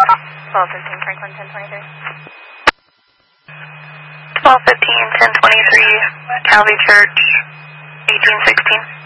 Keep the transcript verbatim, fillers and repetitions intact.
twelve fifteen Franklin ten twenty-three. twelve fifteen ten twenty-three Calvary Church eighteen sixteen.